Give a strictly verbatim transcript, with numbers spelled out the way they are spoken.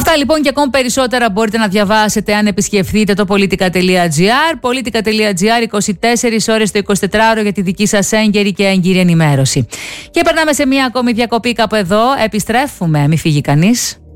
Αυτά λοιπόν και ακόμη περισσότερα μπορείτε να διαβάσετε αν επισκεφθείτε το politica.gr. Politica.gr, είκοσι τέσσερις ώρες το εικοσιτετράωρο για τη δική σας έγκαιρη και έγκυρη ενημέρωση. Και περνάμε σε μία ακόμη διακοπή κάπου εδώ. Επιστρέφουμε, μη φύγει κανείς.